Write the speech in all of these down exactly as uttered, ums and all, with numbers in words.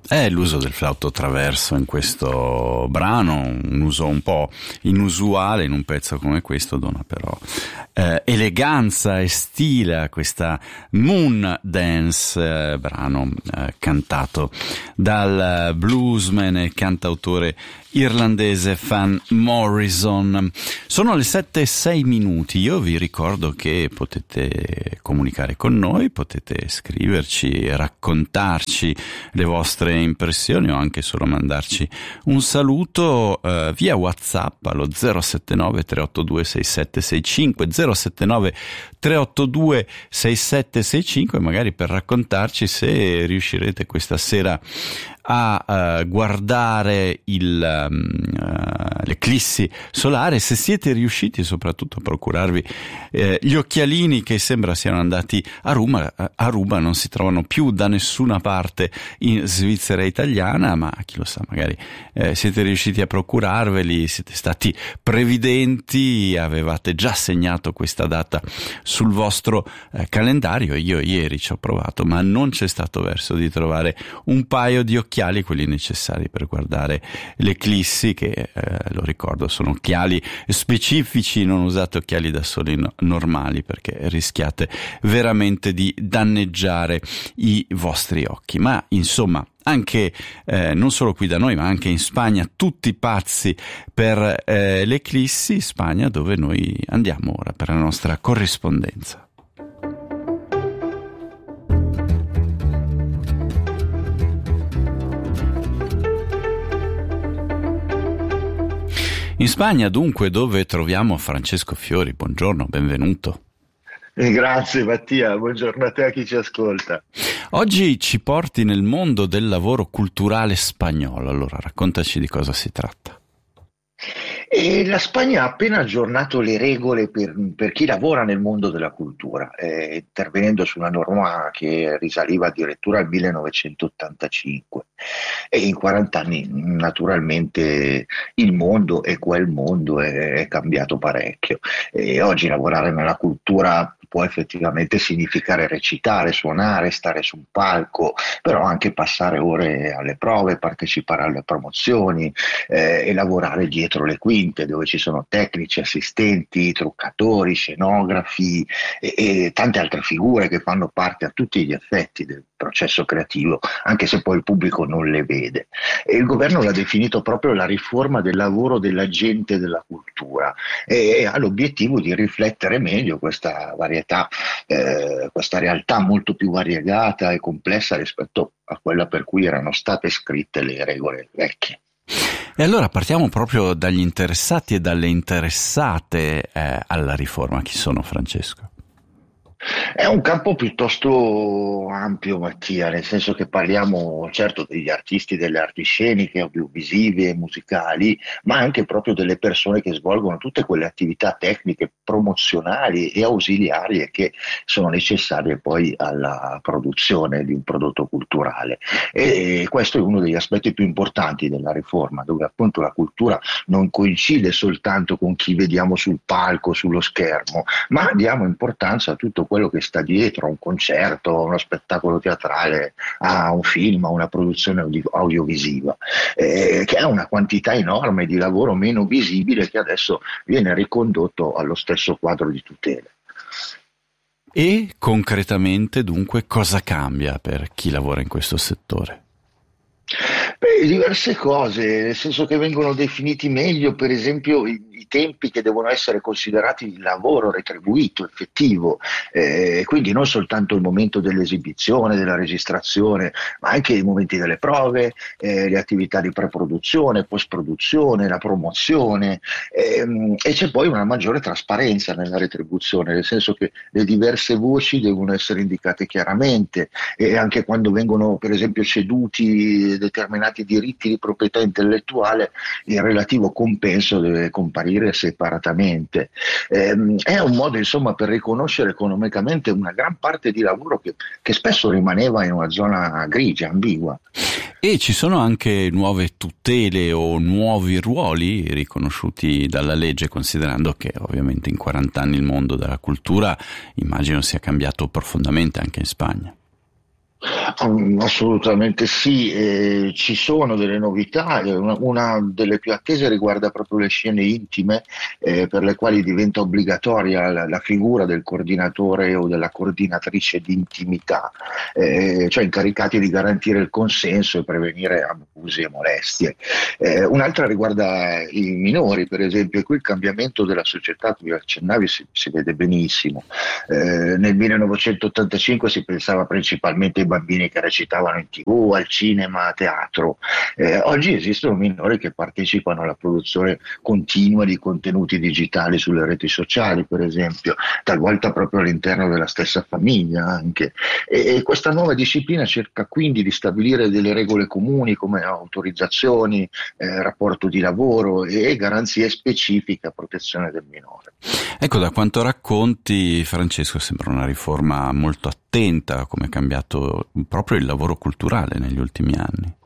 È l'uso del flauto traverso in questo brano, un uso un po' inusuale in un pezzo come questo, dona però eh, eleganza e stile a questa Moon Dance, eh, brano eh, cantato dal bluesman e cantautore irlandese Van Morrison. Sono le sette e sei minuti. Io vi ricordo che potete comunicare con noi, potete scriverci, raccontarci le vostre impressioni o anche solo mandarci un saluto eh, via WhatsApp allo zero sette nove tre otto due sei sette sei cinque zero sette nove tre otto due sei sette sei cinque, magari per raccontarci se riuscirete questa sera a uh, guardare il, um, uh, l'eclissi solare, se siete riusciti soprattutto a procurarvi eh, gli occhialini che sembra siano andati a Ruba, a Ruba non si trovano più da nessuna parte in Svizzera italiana, ma chi lo sa, magari eh, siete riusciti a procurarveli, siete stati previdenti, avevate già segnato questa data sul vostro eh, calendario. Io ieri ci ho provato, ma non c'è stato verso di trovare un paio di occhiali, quelli necessari per guardare l'eclissi, che eh, lo ricordo sono occhiali specifici, non usate occhiali da soli no, normali, perché rischiate veramente di danneggiare i vostri occhi. Ma insomma, anche eh, non solo qui da noi, ma anche in Spagna, tutti pazzi per eh, l'eclissi, Spagna dove noi andiamo ora per la nostra corrispondenza. In Spagna dunque, dove troviamo Francesco Fiori. Buongiorno, benvenuto. Eh, grazie Mattia, buongiorno a te, a chi ci ascolta. Oggi ci porti nel mondo del lavoro culturale spagnolo, allora raccontaci di cosa si tratta. E la Spagna ha appena aggiornato le regole per, per chi lavora nel mondo della cultura, eh, intervenendo su una norma che risaliva addirittura al millenovecentottantacinque, e in quaranta anni naturalmente il mondo e quel mondo è, è cambiato parecchio, e oggi lavorare nella cultura può effettivamente significare recitare, suonare, stare su un palco, però anche passare ore alle prove, partecipare alle promozioni eh, e lavorare dietro le quinte, dove ci sono tecnici, assistenti, truccatori, scenografi e, e tante altre figure che fanno parte a tutti gli effetti del processo creativo, anche se poi il pubblico non le vede. E il governo l'ha definito proprio la riforma del lavoro della gente della cultura, e ha l'obiettivo di riflettere meglio questa varietà, eh, questa realtà molto più variegata e complessa rispetto a quella per cui erano state scritte le regole vecchie. E allora partiamo proprio dagli interessati e dalle interessate eh, alla riforma. Chi sono, Francesco? È un campo piuttosto ampio, Mattia, nel senso che parliamo certo degli artisti, delle arti sceniche, audiovisive e musicali, ma anche proprio delle persone che svolgono tutte quelle attività tecniche, promozionali e ausiliarie che sono necessarie poi alla produzione di un prodotto culturale. E questo è uno degli aspetti più importanti della riforma, dove appunto la cultura non coincide soltanto con chi vediamo sul palco, sullo schermo, ma diamo importanza a tutto quello che sta dietro a un concerto, a uno spettacolo teatrale, a un film, a una produzione audio- audiovisiva, eh, che è una quantità enorme di lavoro meno visibile che adesso viene ricondotto allo stesso quadro di tutela. E concretamente dunque cosa cambia per chi lavora in questo settore? Beh, diverse cose, nel senso che vengono definiti meglio, per esempio, i, i tempi che devono essere considerati il lavoro retribuito, effettivo, eh, quindi non soltanto il momento dell'esibizione, della registrazione, ma anche i momenti delle prove, eh, le attività di preproduzione, post-produzione, la promozione, ehm, e c'è poi una maggiore trasparenza nella retribuzione, nel senso che le diverse voci devono essere indicate chiaramente, e anche quando vengono per esempio ceduti determinati diritti di proprietà intellettuale, il relativo compenso deve comparire separatamente. Ehm, è un modo insomma per riconoscere economicamente una gran parte di lavoro che, che spesso rimaneva in una zona grigia, ambigua. E ci sono anche nuove tutele o nuovi ruoli riconosciuti dalla legge, considerando che ovviamente in quaranta anni il mondo della cultura immagino sia cambiato profondamente anche in Spagna. Um, Assolutamente sì, eh, ci sono delle novità, eh, una, una delle più attese riguarda proprio le scene intime, eh, per le quali diventa obbligatoria la, la figura del coordinatore o della coordinatrice di intimità, eh, cioè incaricati di garantire il consenso e prevenire abusi e molestie. Eh, un'altra riguarda i minori, per esempio, e qui il cambiamento della società, a cui accennavi, si, si vede benissimo. Eh, nel millenovecentottantacinque si pensava principalmente ai bambini che recitavano in tivù, al cinema, a teatro. Eh, oggi esistono minori che partecipano alla produzione continua di contenuti digitali sulle reti sociali, per esempio, talvolta proprio all'interno della stessa famiglia anche. E, e questa nuova disciplina cerca quindi di stabilire delle regole comuni come autorizzazioni, eh, rapporto di lavoro e garanzie specifiche a protezione del minore. Ecco, da quanto racconti, Francesco, sembra una riforma molto attenta, come è cambiato proprio il lavoro culturale negli ultimi anni.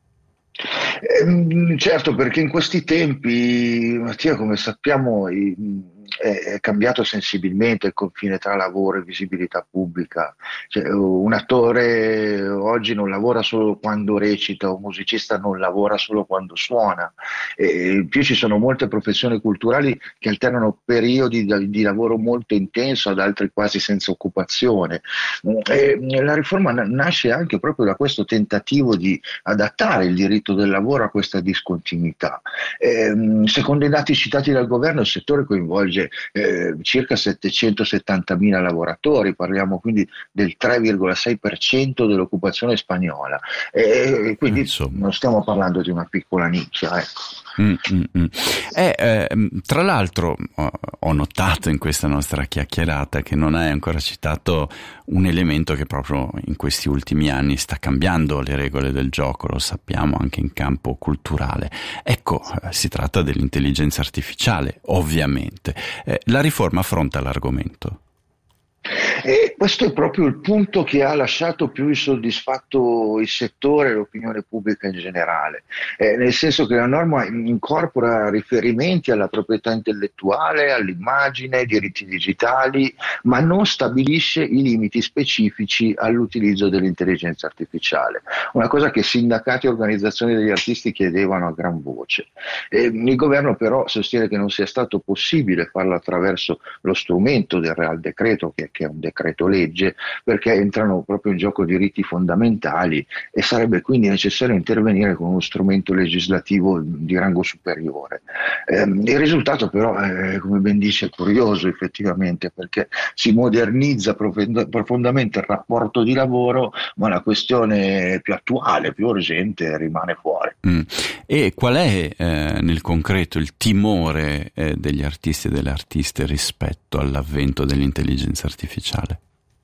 Ehm, certo, perché in questi tempi, Mattia, come sappiamo, i- è, è cambiato sensibilmente il confine tra lavoro e visibilità pubblica. Cioè, un attore oggi non lavora solo quando recita, un musicista non lavora solo quando suona. E in più ci sono molte professioni culturali che alternano periodi di, di lavoro molto intenso ad altri quasi senza occupazione. E la riforma na- nasce anche proprio da questo tentativo di adattare il diritto del lavoro a questa discontinuità. Ehm, secondo i dati citati dal governo, il settore coinvolge eh, circa settecentosettantamila lavoratori, parliamo quindi del tre virgola sei per cento dell'occupazione spagnola, e Eh, quindi Insomma. non stiamo parlando di una piccola nicchia. Ecco. Mm, mm, mm. Eh, eh, tra l'altro ho, ho notato in questa nostra chiacchierata che non hai ancora citato un elemento che proprio in questi ultimi anni sta cambiando le regole del gioco, lo sappiamo anche in campo culturale. Ecco, eh, si tratta dell'intelligenza artificiale, ovviamente. Eh, la riforma affronta l'argomento. E questo è proprio il punto che ha lasciato più insoddisfatto il settore e l'opinione pubblica in generale, eh, nel senso che la norma incorpora riferimenti alla proprietà intellettuale, all'immagine, ai diritti digitali, ma non stabilisce i limiti specifici all'utilizzo dell'intelligenza artificiale, una cosa che sindacati e organizzazioni degli artisti chiedevano a gran voce. Eh, il governo però sostiene che non sia stato possibile farlo attraverso lo strumento del Real Decreto, che che è un decreto legge, perché entrano proprio in gioco diritti fondamentali e sarebbe quindi necessario intervenire con uno strumento legislativo di rango superiore. Eh, il risultato però, è, come ben dice, curioso effettivamente, perché si modernizza profond- profondamente il rapporto di lavoro, ma la questione più attuale, più urgente rimane fuori. Mm. E qual è eh, nel concreto il timore eh, degli artisti e delle artiste rispetto all'avvento dell'intelligenza artificiale?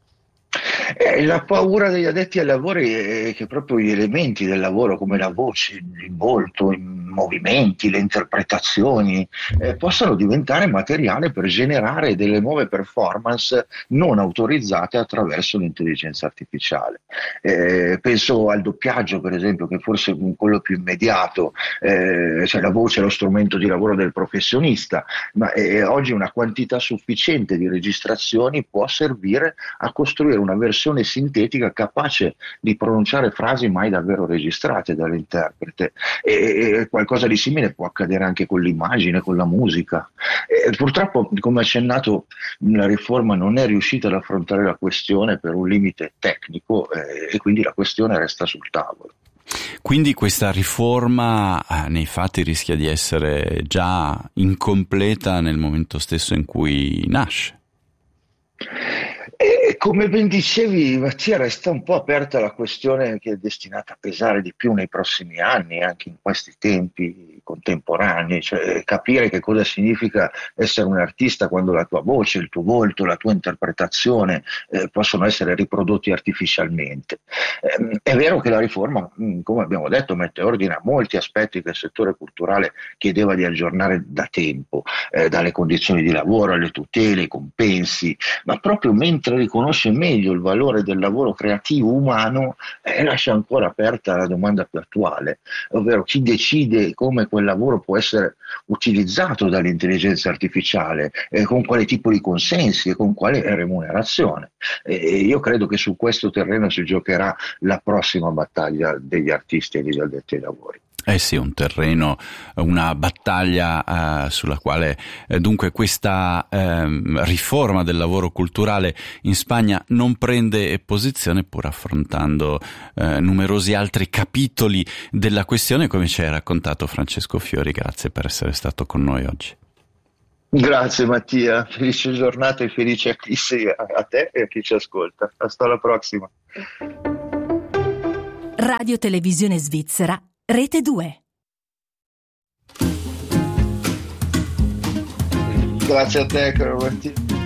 Eh, la paura degli addetti ai lavori è che proprio gli elementi del lavoro, come la voce, il volto, i movimenti, le interpretazioni, eh, possano diventare materiale per generare delle nuove performance non autorizzate attraverso l'intelligenza artificiale. Eh, penso al doppiaggio, per esempio, che forse è quello più immediato, eh, cioè la voce è lo strumento di lavoro del professionista, ma eh, oggi una quantità sufficiente di registrazioni può servire a costruire una versione sintetica capace di pronunciare frasi mai davvero registrate dall'interprete, e, e qualcosa di simile può accadere anche con l'immagine, con la musica. E purtroppo, come accennato, la riforma non è riuscita ad affrontare la questione per un limite tecnico, eh, e quindi la questione resta sul tavolo. Quindi questa riforma eh, nei fatti rischia di essere già incompleta nel momento stesso in cui nasce. E come ben dicevi, Mattia, resta un po' aperta la questione che è destinata a pesare di più nei prossimi anni, anche in questi tempi contemporanei, cioè capire che cosa significa essere un artista quando la tua voce, il tuo volto, la tua interpretazione eh, possono essere riprodotti artificialmente. Eh, è vero che la riforma, mh, come abbiamo detto, mette ordine a molti aspetti che il settore culturale chiedeva di aggiornare da tempo, eh, dalle condizioni di lavoro alle tutele, ai compensi, ma proprio mentre riconosce conosce meglio il valore del lavoro creativo umano e lascia ancora aperta la domanda più attuale, ovvero chi decide come quel lavoro può essere utilizzato dall'intelligenza artificiale, e con quale tipo di consensi e con quale remunerazione. E io credo che su questo terreno si giocherà la prossima battaglia degli artisti e degli addetti ai lavori. Eh sì, un terreno, una battaglia eh, sulla quale eh, dunque questa eh, riforma del lavoro culturale in Spagna non prende posizione, pur affrontando eh, numerosi altri capitoli della questione, come ci hai raccontato Francesco Fiori. Grazie per essere stato con noi oggi. Grazie Mattia, felice giornata e felice eclissi a te e a chi ci ascolta. Hasta alla prossima. Radio Televisione Svizzera, Rete due. Grazie a te, caro Mattia.